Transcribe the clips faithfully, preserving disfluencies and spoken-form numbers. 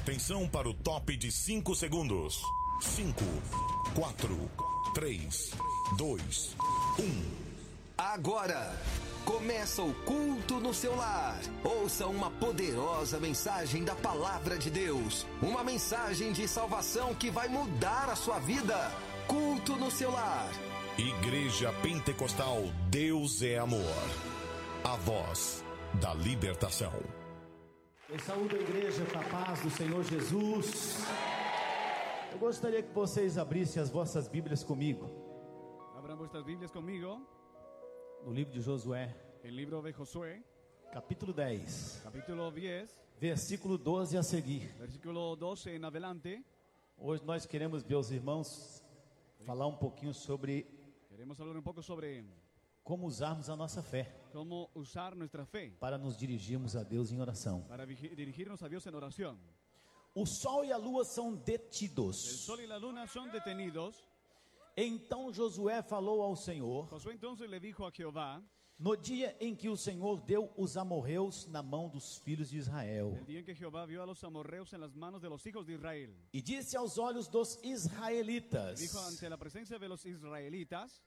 Atenção para o top de cinco segundos. cinco, quatro, três, dois, um. Agora começa o culto no seu lar. Ouça uma poderosa mensagem da palavra de Deus. Uma mensagem de salvação que vai mudar a sua vida. Culto no seu lar. Igreja Pentecostal Deus é Amor. A voz da libertação. Eu saúdo a igreja com a paz do Senhor Jesus. Eu gostaria que vocês abrissem as vossas Bíblias comigo. Abran vuestras Biblias conmigo. No livro de Josué, El libro de Josué, capítulo dez, capítulo diez, versículo doze a seguir. versículo doce en adelante. Hoje nós queremos, meus irmãos, falar um pouquinho sobre Queremos hablar un poco sobre como usarmos a nossa fé cómo usar nuestra fe para nos dirigirmos a Deus em oração. para vigi- dirigirnos a Dios en oración. O sol e a lua são El detidos. sol y la luna son detenidos. Então Josué falou ao Senhor, Josué entonces le dijo a Jehová, no dia em que o Senhor deu os amorreus na mão dos filhos de Israel, el día en que Jehová vio a los amorreos en las manos de los hijos de Israel, e disse aos olhos dos israelitas: dijo ante la presencia de los israelitas: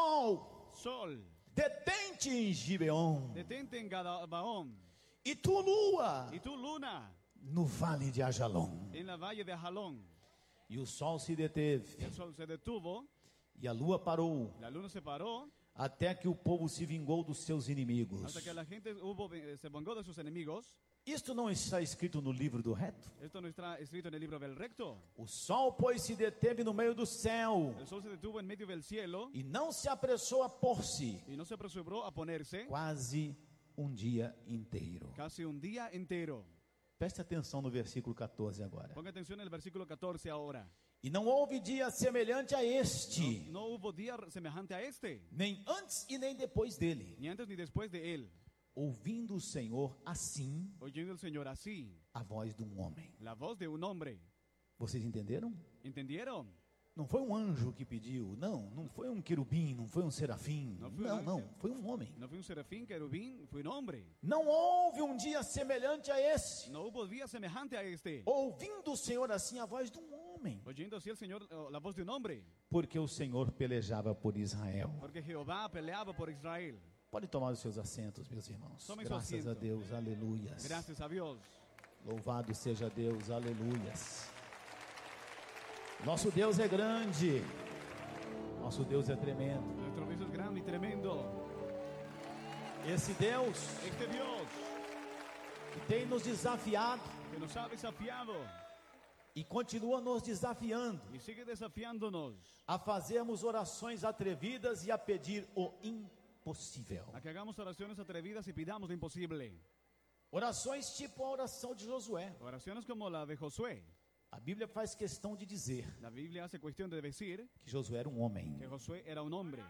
Sol, Sol, detente em Gibeon, detente en Gadabaón, e tu lua y tu luna no vale de Ajalon. en la valle de Ajalón. E o sol se deteve, El sol se detuvo, e a lua parou, la luna se paró, até que o povo se vingou dos seus inimigos. hasta que la gente hubo, eh, se vengó de sus enemigos. Isto não está escrito no livro do reto? Esto no está escrito en el libro del recto. O sol, pois, se deteve no meio do céu, El sol se detuvo en medio del cielo e não se apressou a pôr-se, y no se apresuró a ponerse quase um dia inteiro. casi un día entero. Preste atenção no versículo catorze agora. Ponga atención en el versículo catorce ahora. E não houve dia semelhante a este, No hubo día semejante a este, nem antes e nem depois dele, ni antes ni después de él, ouvindo o Senhor assim oyendo el Señor así, a voz de um homem. la voz de un hombre. Vocês entenderam? ¿Entendieron? Não foi um anjo que pediu, não, não foi um querubim, não foi um serafim, Não foi um não, anjo. não, foi um homem. No fue un serafín, querubín, fue un hombre. Não houve um dia semelhante a esse, No hubo día semejante a este, ouvindo o Senhor assim a voz de um homem, oyendo así el Señor oh, la voz de un hombre, porque o Senhor pelejava por Israel. porque Jehová peleaba por Israel. Pode tomar os seus assentos, meus irmãos. Tomem seu Graças a assento. Deus, aleluias. Gracias a Dios. Louvado seja Deus, aleluias. Nosso Deus é grande, nosso Deus é tremendo. Nuestro Dios es grande y tremendo. Esse Deus Este Dios que tem nos desafiado que nos ha desafiado e continua nos desafiando y sigue desafiándonos a fazermos orações atrevidas e a pedir o impossível. a que hagamos oraciones atrevidas y pidamos lo imposible. Orações tipo a oração de Josué. Oraciones como la de Josué. A Bíblia faz questão de dizer La Biblia hace cuestión de decir que Josué era um homem. que Josué era un hombre.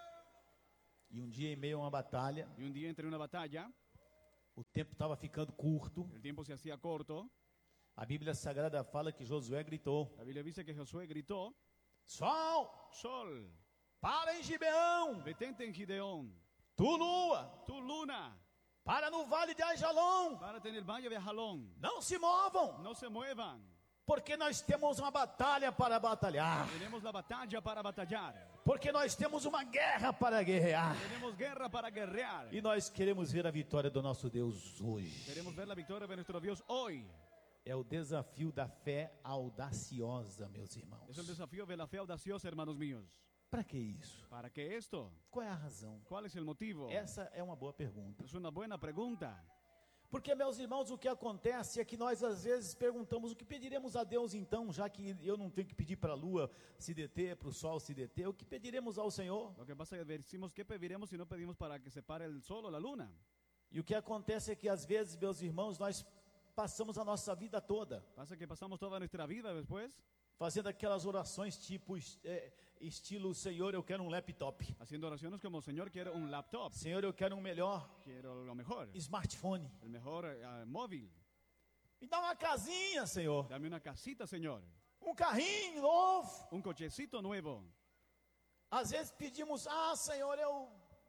E um dia, em meio a uma batalha, Y un día entre una batalla, o tempo estava ficando curto. el tiempo se hacía corto. A Bíblia Sagrada fala que Josué gritou: La Biblia dice que Josué gritó: Sol, Sol, para em Gibeão, detente en Gideón. tu lua, Tu luna, para no vale de Ajalon. párate en el valle de Jalón. Não se movam, No se muevan. porque nós temos uma batalha para batalhar. Tenemos la batalla para batallar. Porque nós temos uma guerra para guerrear. Tenemos guerra para guerrear. E nós queremos ver a vitória do nosso Deus hoje. Queremos ver la victoria de nuestro Dios hoy. É o desafio da fé audaciosa, meus irmãos. Es el desafío de la fe audaciosa, hermanos míos. Para que isso? ¿Para qué esto? Qual é a razão? ¿Cuál es el motivo? Essa é uma boa pergunta. Es una buena pregunta. Porque, meus irmãos, o que acontece é que nós às vezes perguntamos o que pediremos a Deus então, já que eu não tenho que pedir para a lua se deter, para o sol se deter, o que pediremos ao Senhor? Lo que pasa es que decimos, ¿qué pediremos si no pedimos para que se pare el sol o la luna? E o que acontece é que às vezes, meus irmãos, nós passamos a nossa vida toda Pasa que pasamos toda nuestra vida después fazendo aquelas orações tipo é, estilo, Senhor, eu quero um laptop. haciendo oraciones como, Señor, quiero un laptop, Senhor, eu quero um melhor quiero lo mejor, smartphone. el mejor eh, móvil. Me dá uma casinha, Senhor. Dame una casita, Señor, Um carrinho novo. un cochecito nuevo. Às vezes pedimos, ah, Senhor, eu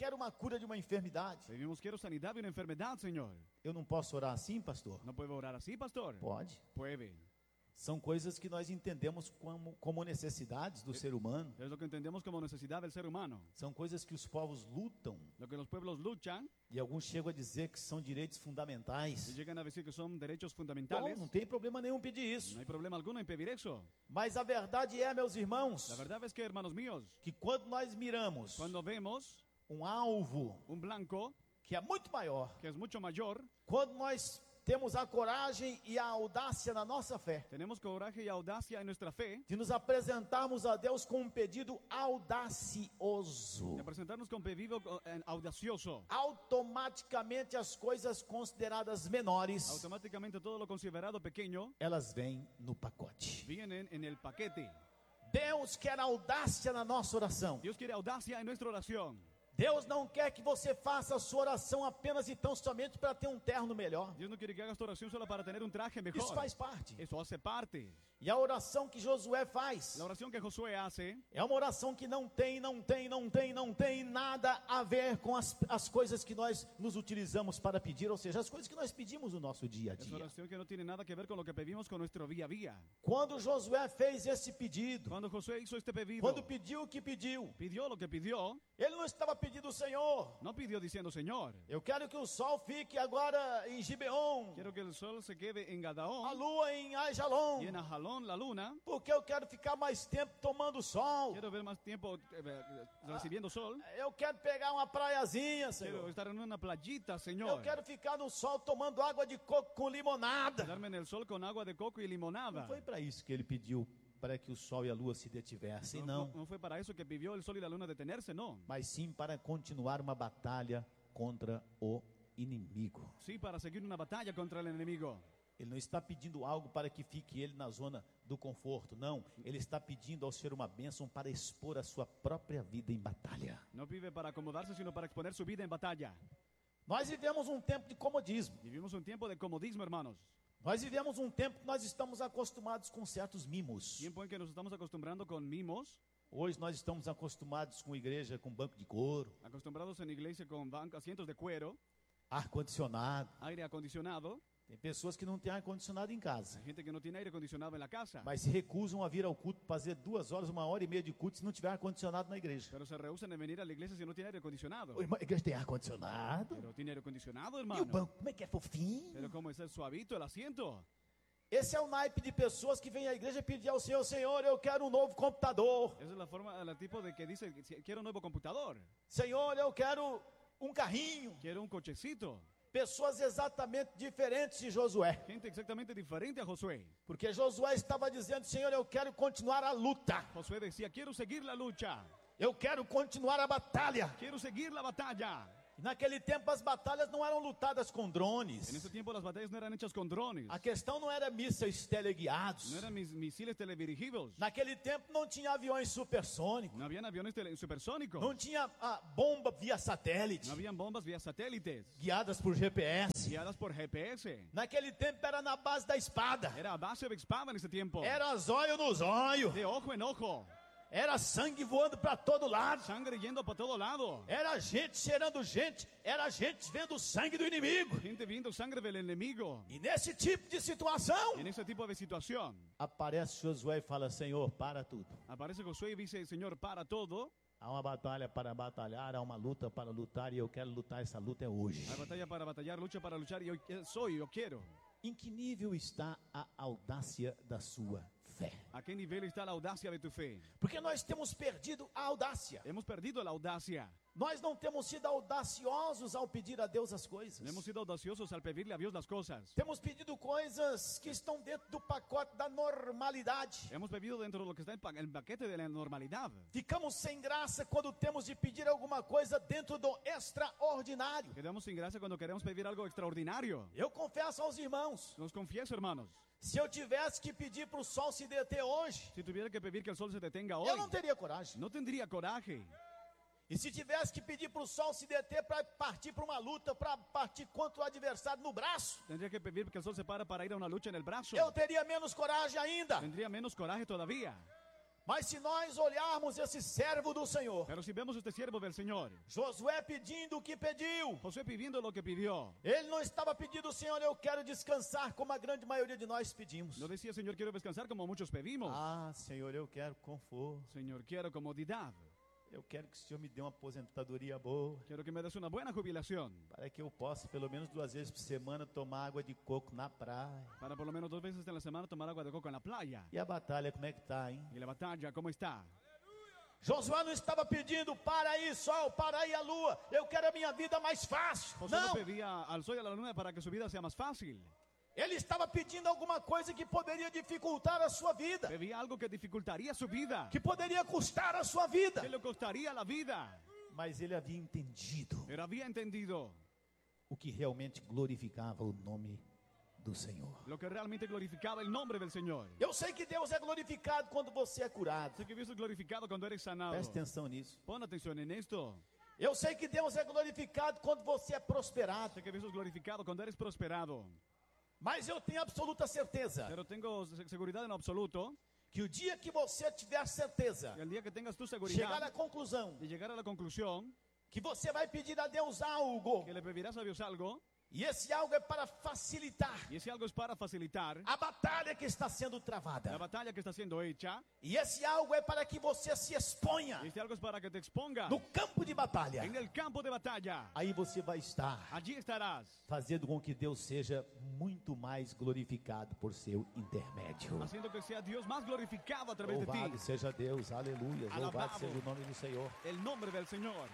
quero uma cura de uma enfermidade. Pedimos, quiero sanidad de una enfermedad, Señor. Eu não posso orar assim, pastor? ¿No puedo orar así, pastor? Pode. Puede. São coisas que nós entendemos como, como necessidades do ser humano. Es lo que entendemos como necesidad del ser humano. São coisas que os povos lutam. Lo que los pueblos luchan E alguns chegam a dizer que são direitos y fundamentais. llegan a decir que son derechos Bom, fundamentales. não tem problema nenhum pedir isso. No hay problema alguno en pedir eso. Mas a verdade é, meus irmãos, La verdad es que, hermanos míos, que quando nós miramos cuando vemos um alvo un blanco que é muito maior, que es mucho mayor, quando nós temos a coragem e a audácia na nossa fé tenemos coraje y audacia en nuestra fe de nos apresentarmos a Deus com um pedido audacioso, de presentarnos con pedido eh, audacioso. automaticamente as coisas consideradas menores, Automáticamente todo lo considerado pequeño elas vêm no pacote. vienen en el paquete. Deus quer audácia na nossa oração. Dios quiere audacia en nuestra oración. Deus não quer que você faça a sua oração apenas e tão somente para ter um terno melhor. Dios no quiere que hagas tu oración solo para tener un traje mejor. Isso faz parte. Eso hace parte. E a oração que Josué faz La oración que Josué hace é uma oração que não tem, não tem, não tem, não tem nada a ver com as, as coisas que nós nos utilizamos para pedir, ou seja, as coisas que nós pedimos no nosso dia a es dia. oración que no tiene nada que ver con lo que pedimos con nuestro día a día. Quando Josué fez esse pedido, Cuando Josué hizo este pedido, quando pediu o que pediu, pidió lo que pidió, ele não estava pedindo, Senhor, no pidió diciendo, Señor, eu quero que o sol fique agora em Gibeon, quiero que el sol se quede en a Gadaón lua em Aijalon, y en Ajalón la luna. porque eu quero ficar mais tempo tomando sol. Quiero ver más tiempo eh, recibiendo sol. Eu quero pegar uma praiazinha, Quiero Senhor. estar en una playita, Eu Señor. quero ficar no sol tomando água de coco com limonada. Quedarme en el sol con agua de coco y limonada. Não foi para isso que ele pediu, para que o sol e a lua se detivessem, No, não. no, no fue para eso que pidió el sol y la luna detenerse, no. Mas sim para continuar uma batalha contra o inimigo. Sí, para seguir una batalla contra el enemigo. Ele não está pedindo algo para que fique ele na zona do conforto, não. Ele está pedindo ao ser uma bênção para expor a sua própria vida em batalha. No pide para acomodarse, sino para exponer su vida en batalla. Nós vivemos um tempo de comodismo. Vivimos un tiempo de comodismo, hermanos. Nós vivemos um tempo que nós estamos acostumados com certos mimos. Tiempo en que nos estamos acostumbrando con mimos, Hoje nós estamos acostumados com igreja com banco de couro, acostumbrados en iglesia con bancos, asientos de cuero, ar-condicionado. aire acondicionado. Tem pessoas que não têm ar-condicionado em casa, Hay gente que no tiene aire acondicionado en la casa, mas se recusam a vir ao culto, fazer duas horas, uma hora e meia de culto se não tiver ar-condicionado na igreja. pero se rehusan en venir a la iglesia si no tiene aire acondicionado. Ô, irmão, a igreja tem ar-condicionado? Pero tiene aire acondicionado, E o hermano. banco, como é que é fofinho? Pero cómo es el suavito el asiento. Esse é o naipe de pessoas que vêm à igreja pedir ao Senhor, Senhor, eu quero um novo computador. Esa es la forma, el tipo de que dice, quiero un nuevo computador, Senhor, eu quero um carrinho. quiero un cochecito. Pessoas exatamente diferentes de Josué. Gente exactamente diferente a Josué. Porque Josué estava dizendo, Senhor, eu quero continuar a luta. Josué decía, quiero seguir la lucha, Eu quero continuar a batalha. quiero seguir la batalla. E naquele tempo as batalhas não eram lutadas com drones. En ese tiempo las batallas no eran hechas con drones, A questão não era mísseis teleguiados. no eran mis, misiles teledirigidos, Naquele tempo não tinha aviões supersônicos. no habían aviones tele- supersónicos, Não tinha ah, bomba via satélite, no habían bombas vía satélites, guiadas por G P S. guiadas por G P S. Naquele tempo era na base da espada. Era a base de espada en ese tiempo, Era zóio no zóio. de ojo en ojo, Era sangue voando para todo lado. sangre yendo para todo lado, Era gente cheirando gente. Era gente vendo o sangue do inimigo. gente viendo sangre del enemigo. E nesse tipo de situação, Y en ese tipo de situación aparece Josué e fala, Senhor, para tudo. aparece Josué y dice, Señor, para todo. Há uma batalha para batalhar, há uma luta para lutar e eu quero lutar, essa luta é hoje. Hay batalla para batallar, lucha para luchar y hoy soy, yo quiero. Em que nível está a audácia da sua fé? ¿A qué nivel está la audacia de tu fe? Porque nós temos perdido a audácia. Hemos perdido la audacia. Nós não temos sido audaciosos ao pedir a Deus as coisas. No hemos sido audaciosos al pedirle a Dios las cosas. Temos pedido coisas que estão dentro do pacote da normalidade. Hemos pedido dentro de lo que está en pa- el paquete de la normalidad. Ficamos sem graça quando temos de pedir alguma coisa dentro do extraordinário. Quedamos sin gracia cuando queremos pedir algo extraordinario. Eu confesso aos irmãos, Nos confieso, hermanos, se eu tivesse que pedir para o sol se deter hoje, si tuviera que pedir que el sol se detenga eu hoy, não teria coragem. no tendría coraje. E se tivesse que pedir para o sol se deter para partir para uma luta, para partir contra o adversário no braço, Tendría que pedir que el sol se para para ir a una lucha en el brazo. eu teria menos coragem ainda. Tendría menos coraje todavía. Mas se nós olharmos esse servo do Senhor, Pero si vemos este siervo del Señor, Josué pedindo o que pediu, Josué pidiendo lo que pidió, ele não estava pedindo, Senhor, eu quero descansar, como a grande maioria de nós pedimos. no decía, Señor, quiero descansar como muchos pedimos. Ah, Senhor, eu quero conforto. Señor, quiero comodidad. Eu quero que o Senhor me dê uma aposentadoria boa, Quiero que me des una buena jubilación. para que eu possa, pelo menos duas vezes por semana, tomar água de coco na praia. Para por lo menos dos veces en la semana tomar agua de coco en la playa. E a batalha, como é que tá, hein? Y la batalla, ¿cómo está? Josué não estava pedindo, para aí sol, para aí a lua, eu quero a minha vida mais fácil. Josué no Não, pedía al sol y a la luna para que su vida sea más fácil. ele estava pedindo alguma coisa que poderia dificultar a sua vida, Pedía algo que dificultaría su vida, que poderia custar a sua vida. que le costaría la vida. Mas ele havia entendido Pero había entendido o que realmente glorificava o nome do Senhor. lo que realmente glorificaba el nombre del Señor. Eu sei que Deus é glorificado quando você é curado. Sé que Dios es glorificado cuando eres sanado. Preste atenção nisso. Pon atención en esto. Eu sei que Deus é glorificado quando você é prosperado. Sé que Dios es glorificado cuando eres prosperado. Mas eu tenho absoluta certeza Pero tengo se- seguridad en lo absoluto que o dia que você tiver certeza, que el día que tengas tu chegar seguridad à conclusão y llegar a la conclusión que você vai pedir a Deus algo, que le pedirás a Dios algo, e esse algo é para facilitar y ese algo es para facilitar a batalha que está sendo la travada. batalla que está siendo hecha, E esse algo é para que você se exponha y este algo es para que te exponga no campo de batalha. en el campo de batalla. Aí você vai estar Allí estarás fazendo com que Deus seja muito mais glorificado por seu intermédio. haciendo que sea Dios más glorificado a través de Louvado ti. seja Deus, aleluia. Louvado Alabado. seja o nome do Senhor. El nombre del Señor.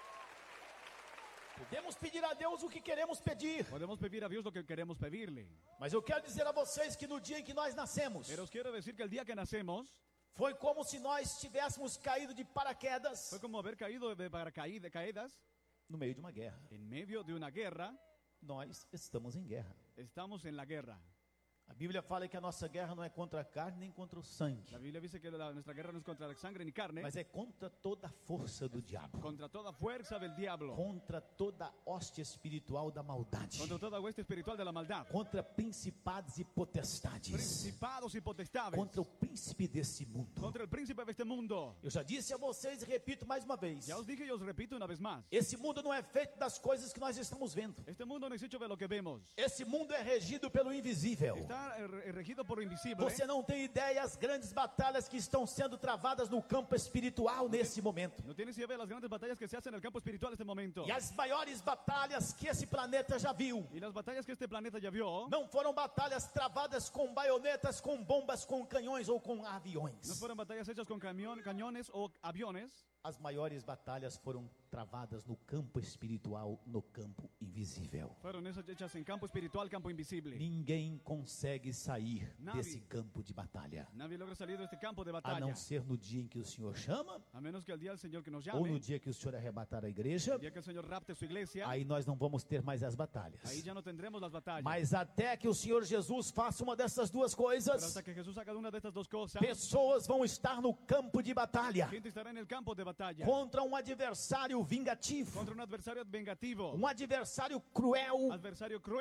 Podemos pedir a Deus o que queremos pedir, Podemos pedir a Dios lo que queremos pedirle. mas eu quero dizer a vocês que no dia em que nós nascemos, Pero os quiero decir que el día que nacemos foi como se nós tivéssemos caído de paraquedas fue como haber caído de paracaídas caídas no meio de uma guerra. en medio de una guerra. Nós estamos em guerra. Estamos en la guerra. A Bíblia fala que a nossa guerra não é contra a carne nem contra o sangue, La Biblia dice que la- nuestra guerra no es contra la sangre ni carne, mas é contra toda a força do diabo, contra toda fuerza del diablo, contra toda a hóstia espiritual da maldade, contra toda hueste espiritual de la maldad, contra principados e potestades, principados y potestades, contra o príncipe desse mundo. contra el príncipe de este mundo. Eu já disse a vocês e repito mais uma vez: Ya os dije y os repito una vez más. esse mundo não é feito das coisas que nós estamos vendo. Este mundo no es hecho de lo que vemos. Esse mundo é regido pelo invisível. Está eh, re- regido por lo invisible. Você não tem ideia as grandes batalhas que estão sendo travadas no campo espiritual nesse momento. No tienes idea de las grandes batallas que se hacen en el campo espiritual en este momento. E as maiores batalhas que esse planeta já viu Y las batallas que este planeta ya vio não foram batalhas travadas com baionetas, com bombas, com canhões ou com no aviões. fueron batallas hechas con camión, cañones o aviones. As maiores batalhas foram travadas no campo espiritual, no campo invisível. Fueron esas hechas en campo espiritual, campo invisible. Ninguém consegue sair Nadie. desse campo de batalha, Nadie logra salir de este campo de a batalla. não ser no dia em que o Senhor chama, A menos que el día del Señor que nos ou no llame, dia que o Senhor arrebatar a igreja. el día que el Señor rapte su iglesia, Aí nós não vamos ter mais as batalhas. ahí ya no tendremos las batallas. Mas até que o Senhor Jesus faça uma dessas duas Pero coisas, hasta que Jesús haga una de estas dos cosas, pessoas vão estar no campo de batalha gente estará en el campo de batalla contra um adversário vingativo, contra un adversario vengativo, um adversário cruel, adversario cruel.